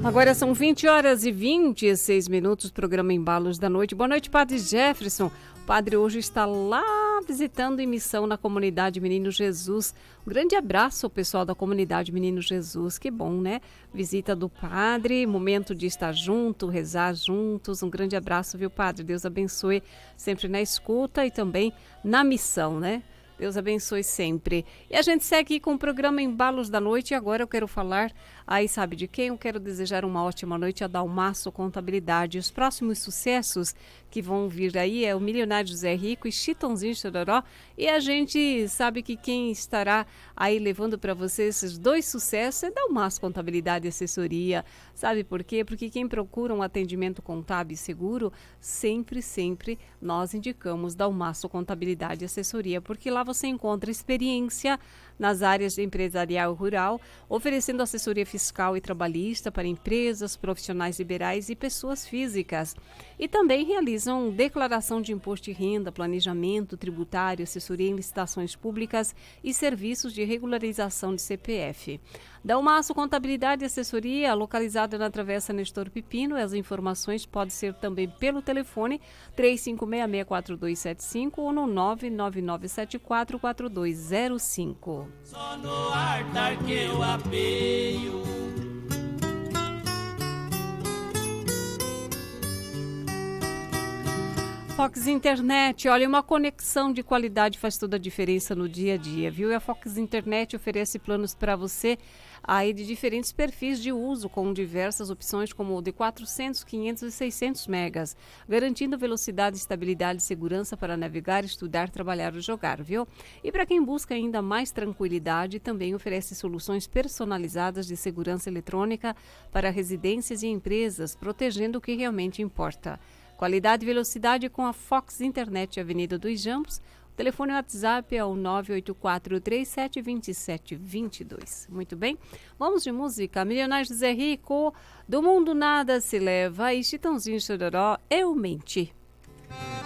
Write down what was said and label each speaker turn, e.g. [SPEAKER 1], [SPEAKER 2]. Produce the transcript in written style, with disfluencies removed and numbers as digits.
[SPEAKER 1] Agora são 20 horas e 26 minutos, programa Embalos da Noite. Boa noite, Padre Jefferson. O padre hoje está lá visitando em missão na comunidade Menino Jesus. Um grande abraço ao pessoal da comunidade Menino Jesus. Que bom, né? Visita do padre, momento de estar junto, rezar juntos. Um grande abraço, viu, padre? Deus abençoe sempre na escuta e também na missão, né? Deus abençoe sempre. E a gente segue com o programa Embalos da Noite e agora eu quero falar, aí sabe de quem? Eu quero desejar uma ótima noite a Dalmaço Contabilidade. Os próximos sucessos que vão vir aí é o Milionário José Rico e Chitãozinho Chororó. E a gente sabe que quem estará aí levando para você esses dois sucessos é Dalmaço Contabilidade e Assessoria. Sabe por quê? Porque quem procura um atendimento contábil e seguro, sempre nós indicamos Dalmaço Contabilidade e Assessoria, porque lá você encontra experiência nas áreas de empresarial e rural, oferecendo assessoria fiscal e trabalhista para empresas, profissionais liberais e pessoas físicas. E também realizam declaração de imposto de renda, planejamento tributário, assessoria em licitações públicas e serviços de regularização de CPF. Dalmaço Contabilidade e Assessoria, localizada na Travessa Nestor Pipino. As informações podem ser também pelo telefone 35664275 ou no 999744205.
[SPEAKER 2] Só no altar que eu apeio.
[SPEAKER 1] Fox Internet, olha, uma conexão de qualidade faz toda a diferença no dia a dia, viu? E a Fox Internet oferece planos para você aí de diferentes perfis de uso, com diversas opções como o de 400, 500 e 600 megas, garantindo velocidade, estabilidade e segurança para navegar, estudar, trabalhar ou jogar, viu? E para quem busca ainda mais tranquilidade, também oferece soluções personalizadas de segurança eletrônica para residências e empresas, protegendo o que realmente importa. Qualidade e velocidade com a Fox Internet, Avenida dos Jambos. O telefone WhatsApp é o 984372722. Muito bem, vamos de música. Milionário José Rico, Do Mundo Nada Se Leva e Chitãozinho Chororó, Eu Menti.